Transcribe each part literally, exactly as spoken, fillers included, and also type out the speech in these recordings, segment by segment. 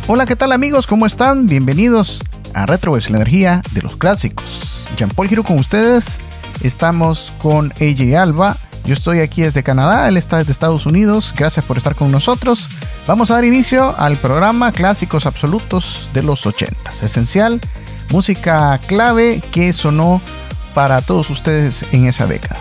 Hola, ¿qué tal amigos? ¿Cómo están? Bienvenidos a Retroverse, la energía de los clásicos. Jean-Paul Giro con ustedes. Estamos con A J Alba. Yo estoy aquí desde Canadá, él está desde Estados Unidos. Gracias por estar con nosotros. Vamos a dar inicio al programa Clásicos Absolutos de los ochentas. Esencial, música clave que sonó para todos ustedes en esa década.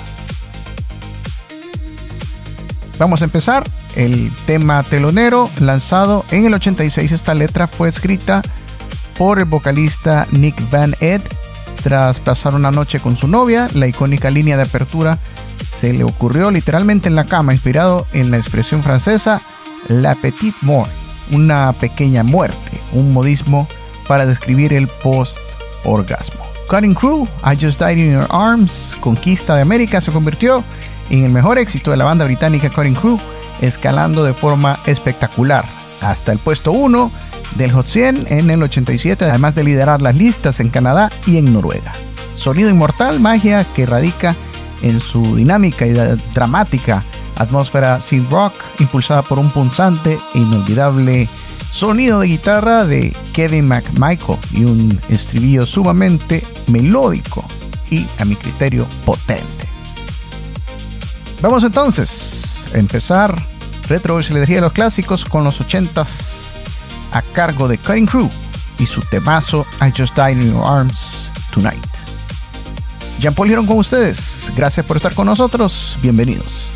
Vamos a empezar. El tema telonero, lanzado en el ochenta y seis. Esta letra fue escrita por el vocalista Nick Van Ed. Tras pasar una noche con su novia, la icónica línea de apertura se le ocurrió literalmente en la cama, inspirado en la expresión francesa la petite mort, una pequeña muerte, un modismo para describir el post-orgasmo. Cutting Crew, I Just Died in Your Arms, Conquista de América, se convirtió en el mejor éxito de la banda británica Cutting Crew, escalando de forma espectacular hasta el puesto uno del Hot cien en el ochenta y siete, además de liderar las listas en Canadá y en Noruega. Sonido inmortal, magia que radica en su dinámica y dramática atmósfera synth rock, impulsada por un punzante e inolvidable sonido de guitarra de Kevin McMichael y un estribillo sumamente melódico y, a mi criterio, potente. Vamos entonces a empezar Retroverse, la energía de los clásicos, con los ochentas a cargo de Cutting Crew y su temazo I Just Died in Your Arms Tonight. Jean-Paul Girón con ustedes. Gracias por estar con nosotros. Bienvenidos.